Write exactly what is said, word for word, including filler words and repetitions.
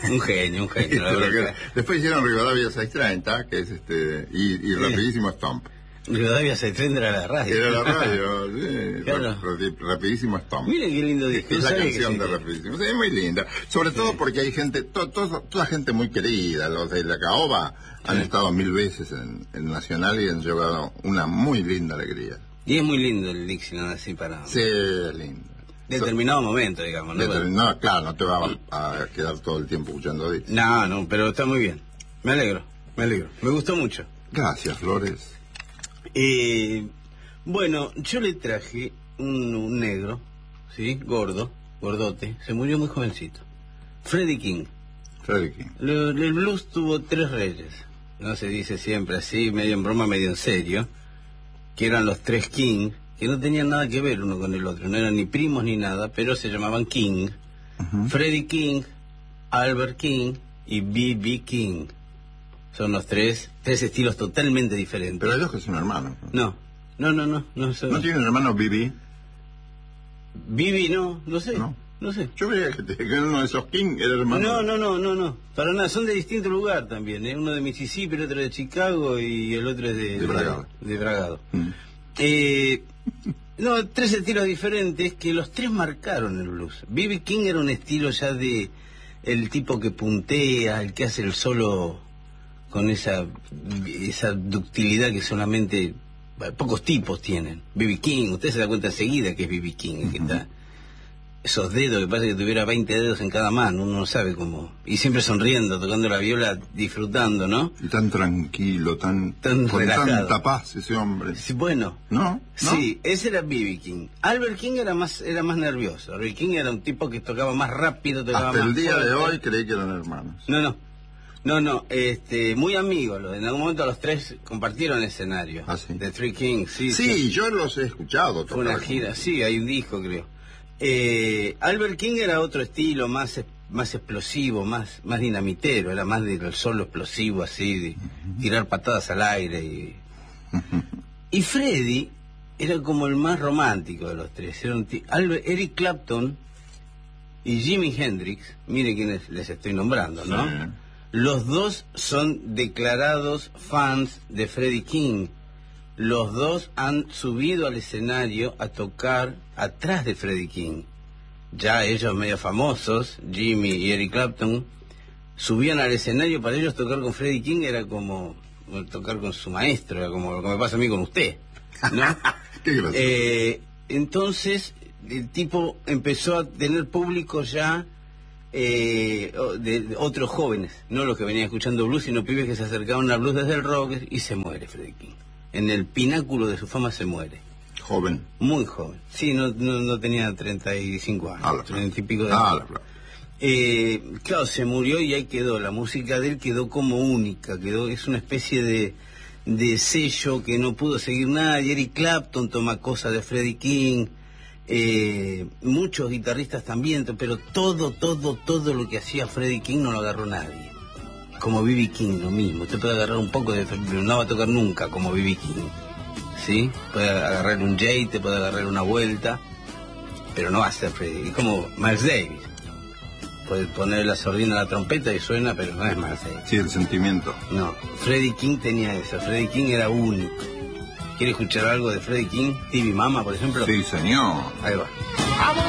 Un genio, un genio. La verdad. Después hicieron Rivadavia seiscientos treinta, que es este, y, y Rapidísimo Stomp. Rivadavia seiscientos treinta era la radio. Era la radio, sí. Claro. Rap, Rapidísimo Stomp. Mire qué lindo disco. Es la canción de sí. Rapidísimo. Sí, es muy linda. Sobre todo sí. porque hay gente, to, to, toda gente muy querida. Los de la Caoba han sí. estado mil veces en, en Nacional y han llevado una muy linda alegría. Y es muy lindo el Dixieland así para... Sí, es lindo. Determinado momento, digamos, ¿no? Determin... No, claro, no te va a, a quedar todo el tiempo escuchando Dixie. No, no, pero está muy bien. Me alegro, me alegro. Me gustó mucho. Gracias, Flores. Eh, bueno, yo le traje un, un negro, ¿sí? Gordo, gordote. Se murió muy jovencito. Freddie King. Freddie King. Lo, el blues tuvo tres reyes. No se dice siempre así, medio en broma, medio en serio. Que eran los tres King, que no tenían nada que ver uno con el otro. No eran ni primos ni nada, pero se llamaban King. Uh-huh. Freddie King, Albert King y B B King. Son los tres, tres estilos totalmente diferentes. Pero hay dos que son hermanos. No, no, no, no. ¿No, son... ¿No tiene un hermano B B? B B no, no sé. No. No sé. Yo veía que, que uno de esos King era hermano. No, no, no, no, no. Para nada, son de distinto lugar también. ¿eh? Uno de Mississippi, el otro de Chicago y el otro es de... De Bragado. De, de Bragado. Mm. Eh, no, tres estilos diferentes que los tres marcaron el blues. B B King era un estilo ya de... El tipo que puntea, el que hace el solo con esa, esa ductilidad que solamente pocos tipos tienen. B B King, usted se da cuenta enseguida que es B B King, el que uh-huh. está... Esos dedos, que parece que tuviera veinte dedos en cada mano, uno no sabe cómo. Y siempre sonriendo, tocando la viola, disfrutando, ¿no? Y tan tranquilo, tan, tan con relajado. Tanta paz ese hombre. Sí, bueno. ¿No? ¿No? Sí, ese era B B King. Albert King era más era más nervioso. Albert King era un tipo que tocaba más rápido, tocaba Hasta más el día fuerte. de hoy creí que eran hermanos. No, no. No, no, este, muy amigos. En algún momento los tres compartieron escenario. Ah, sí. The Three Kings, sí. Sí, sí. yo los he escuchado. Fue una gira, sí, hay un disco, creo. Eh, Albert King era otro estilo, más más explosivo, más más dinamitero, era más del solo explosivo, así, de uh-huh. tirar patadas al aire. Y, uh-huh. y Freddie era como el más romántico de los tres. Era un t- Albert, Eric Clapton y Jimi Hendrix, mire quiénes les estoy nombrando, ¿no? Sí. Los dos son declarados fans de Freddie King. Los dos han subido al escenario a tocar atrás de Freddie King. Ya ellos medio famosos, Jimmy y Eric Clapton, subían al escenario. Para ellos tocar con Freddie King era como tocar con su maestro, era como lo que me pasa a mí con usted, ¿no? Qué gracioso. Eh, entonces el tipo empezó a tener público ya eh, de, de otros jóvenes, no los que venían escuchando blues, sino pibes que se acercaban al blues desde el rock, y se muere Freddie King. En el pináculo de su fama se muere. Joven. Muy joven. Sí, no, no, no tenía treinta y cinco años. Ah, treinta y pico de ah, años. Eh, claro, se murió y ahí quedó. La música de él quedó como única. Quedó, es una especie de, de sello que no pudo seguir nadie. Eric Clapton toma cosas de Freddie King. Eh, muchos guitarristas también. Pero todo, todo, todo lo que hacía Freddie King no lo agarró nadie. Como B B King, lo mismo. Usted puede agarrar un poco de... No va a tocar nunca como B B King. ¿Sí? Puede agarrar un Jay, te puede agarrar una vuelta, pero no va a ser Freddie. Es como Miles Davis. Puede poner la sordina a la trompeta y suena, pero no es Miles Davis. Sí, el sentimiento. No, Freddie King tenía eso. Freddie King era único. ¿Quiere escuchar algo de Freddie King? Stevie Mama, por ejemplo. Sí, señor. Ahí va.